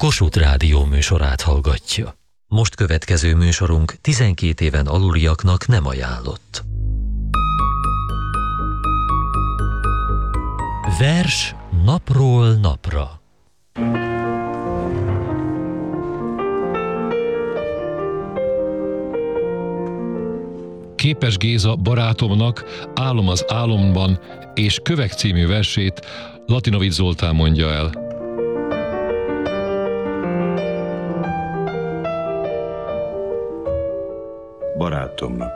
Kossuth Rádió műsorát hallgatja. Most következő műsorunk 12 éven aluliaknak nem ajánlott. Vers napról napra. Képes Géza barátomnak Álom az álomban és Kövek című versét Latinovics Zoltán mondja el. Barátomnak.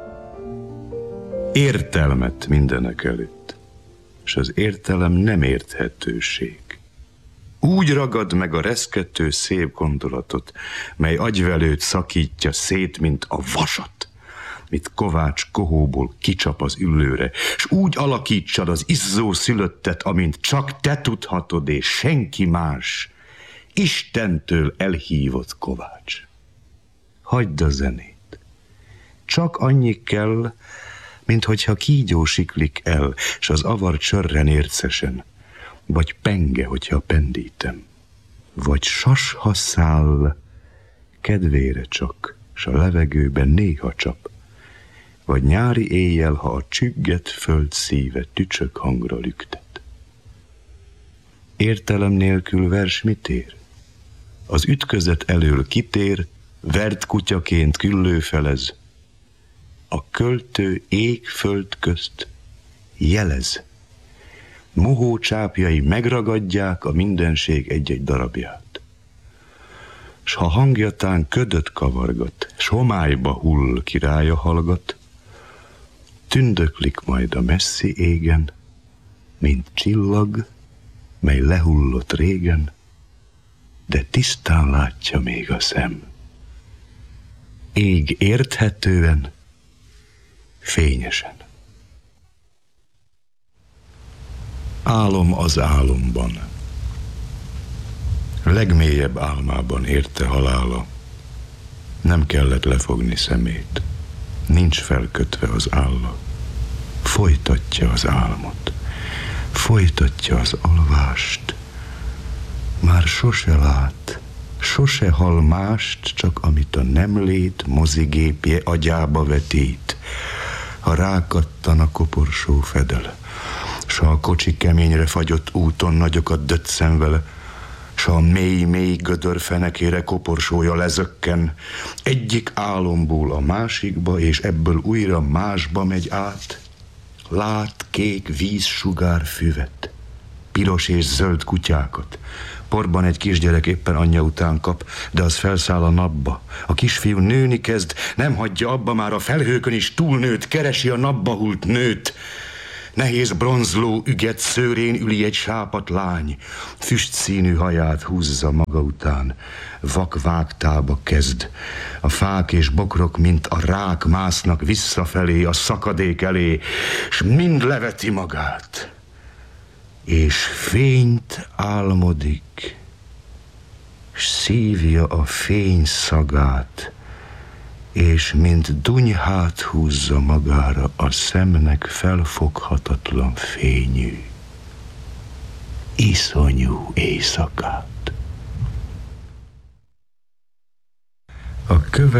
Értelmet mindenek előtt, és az értelem nem érthetőség. Úgy ragad meg a reszkető szép gondolatot, mely agyvelőt szakítja szét, mint a vasat, mit kovács kohóból kicsap az üllőre, s úgy alakítsad az izzó szülöttet, amint csak te tudhatod, és senki más, Istentől elhívott kovács. Hagyd a zenét. Csak annyi kell, mint hogyha kígyó siklik el, s az avar csörren ércesen, vagy penge, hogyha pendítem, vagy sas, ha száll, kedvére csak, s a levegőben néha csap, vagy nyári éjjel, ha a csügget föld szíve tücsök hangra lüktet. Értelem nélkül vers mit ér? Az ütközet elől kitér, vert kutyaként küllőfelez, a költő ég-föld közt jelez. Mohó csápjai megragadják a mindenség egy-egy darabját. S ha hangjatán ködöt kavargat, s homályba hull, királya hallgat, tündöklik majd a messzi égen, mint csillag, mely lehullott régen, de tisztán látja még a szem. Ég érthetően, fényesen. Álom az álomban. Legmélyebb álmában érte halála. Nem kellett lefogni szemét. Nincs felkötve az álla. Folytatja az álmot. Folytatja az alvást. Már sose lát, sose hall mást, csak amit a nemlét mozigépje agyába vetít. Ha rákattan a koporsó fedel, s ha a kocsi keményre fagyott úton nagyokat döccen vele, s ha a mély-mély gödör fenekére koporsója lezökken, egyik álomból a másikba, és ebből újra másba megy át, lát kék vízsugár füvet, piros és zöld kutyákat. Porban egy kisgyerek éppen anyja után kap, de az felszáll a napba. A kisfiú nőni kezd, nem hagyja abba, már a felhőkön is túlnőtt, keresi a napba hult nőt. Nehéz bronzló üget szőrén üli egy sápadt lány, füstszínű haját húzza maga után, vakvágtába kezd. A fák és bokrok, mint a rák másznak visszafelé a szakadék elé, s mind leveti magát. És fényt álmodik, s szívja a fény szagát, és mint dunyhát húzza magára a szemnek felfoghatatlan fényű, iszonyú éjszakát. A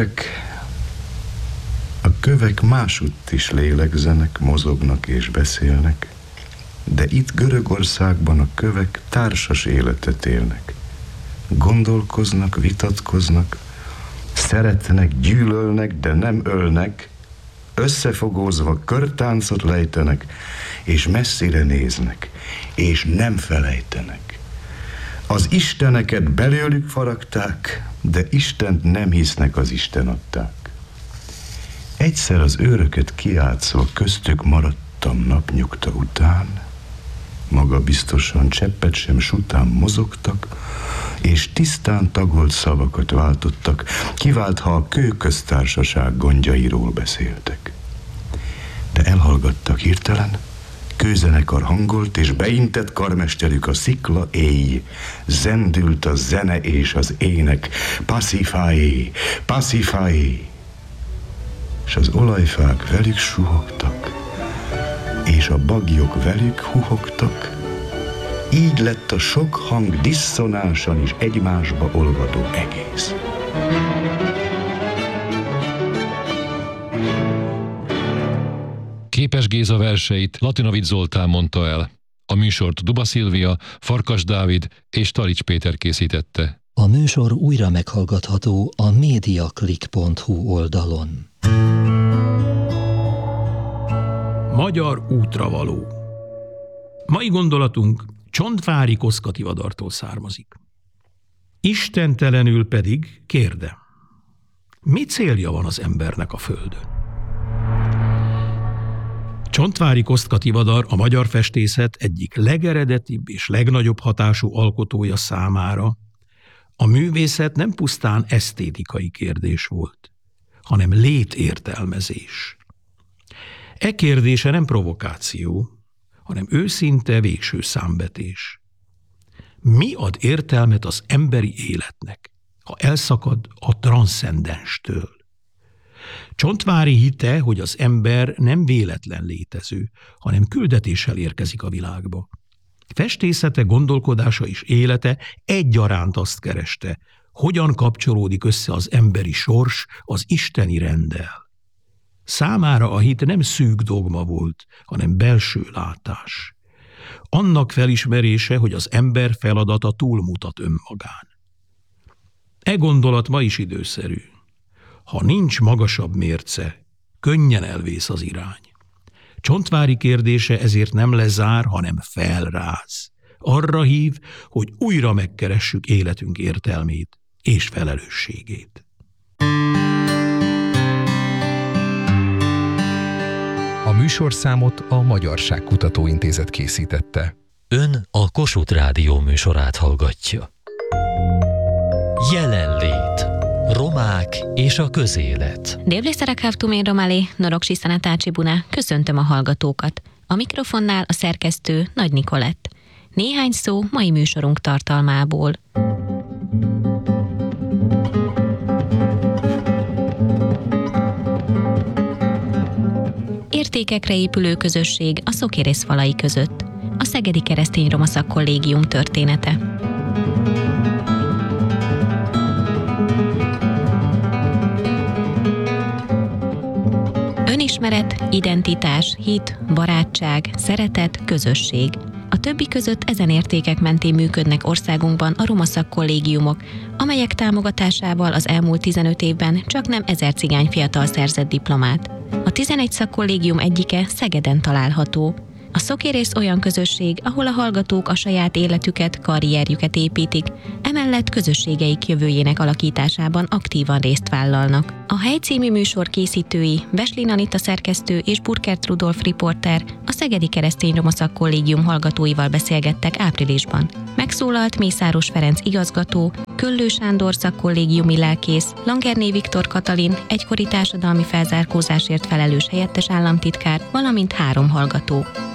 kövek másutt is lélegzenek, mozognak és beszélnek, de itt Görögországban a kövek társas életet élnek. Gondolkoznak, vitatkoznak, szeretnek, gyűlölnek, de nem ölnek, összefogózva körtáncot lejtenek, és messzire néznek, és nem felejtenek. Az isteneket belőlük faragták, de Istent nem hisznek, az Isten adták. Egyszer az őröket kiátszva köztük maradtam napnyugta után, maga biztosan cseppet sem sután mozogtak, és tisztán tagolt szavakat váltottak, kivált, ha a kőköztársaság gondjairól beszéltek. De elhallgattak hirtelen, kőzenekar hangolt, és beintett karmesterük a szikla éj, zendült a zene és az ének, Pasiphae, Pasiphae, és az olajfák velük suhogtak, és a baglyok velük huhogtak, így lett a sok hang disszonánsan és egymásba olvadó egész. Képes Géza verseit Latinovics Zoltán mondta el. A műsort Duba Szilvia, Farkas Dávid és Talics Péter készítette. A műsor újra meghallgatható a mediaclick.hu oldalon. Magyar útravaló. Mai gondolatunk Csontváry Kosztkativadartól származik. Istentelenül pedig kérdem, mi célja van az embernek a földön? Csontváry Kosztkativadar a magyar festészet egyik legeredetibb és legnagyobb hatású alkotója számára. A művészet nem pusztán esztétikai kérdés volt, hanem létértelmezés. E kérdése nem provokáció, hanem őszinte végső számvetés. Mi ad értelmet az emberi életnek, ha elszakad a transzcendenstől? Csontváry hitte, hogy az ember nem véletlen létező, hanem küldetéssel érkezik a világba. Festészete, gondolkodása és élete egyaránt azt kereste, hogyan kapcsolódik össze az emberi sors az isteni renddel. Számára a hit nem szűk dogma volt, hanem belső látás. Annak felismerése, hogy az ember feladata túlmutat önmagán. E gondolat ma is időszerű. Ha nincs magasabb mérce, könnyen elvész az irány. Csontváry kérdése ezért nem lezár, hanem felráz. Arra hív, hogy újra megkeressük életünk értelmét és felelősségét. A műsorszámot a Magyarság Kutatóintézet készítette. Ön a Kossuth Rádió műsorát hallgatja. Jelenlét. Romák és a közélet. Dévlészerekávtumén Romali, Noroksi Szanetácsi Buna, köszöntöm a hallgatókat. A mikrofonnál a szerkesztő Nagy Nikolett. Néhány szó mai műsorunk tartalmából. Értékekre épülő közösség a Szokérész falai között. A Szegedi Keresztény Roma Szakkollégium története. Önismeret, identitás, hit, barátság, szeretet, közösség. A többi között ezen értékek mentén működnek országunkban a roma szakkollégiumok, amelyek támogatásával az elmúlt 15 évben csaknem 1000 cigány fiatal szerzett diplomát. A 11 szakkollégium egyike Szegeden található. A Szokérész olyan közösség, ahol a hallgatók a saját életüket, karrierjüket építik, emellett közösségeik jövőjének alakításában aktívan részt vállalnak. A Hely című műsor készítői, Veslin Anita szerkesztő és Burkert Rudolf riporter a Szegedi Keresztény Roma Szakkollégium hallgatóival beszélgettek áprilisban. Megszólalt Mészáros Ferenc igazgató, Köllő Sándor szakkollégiumi lelkész, Langerné Viktor Katalin, egykori társadalmi felzárkózásért felelős helyettes államtitkár, valamint 3 hallgató.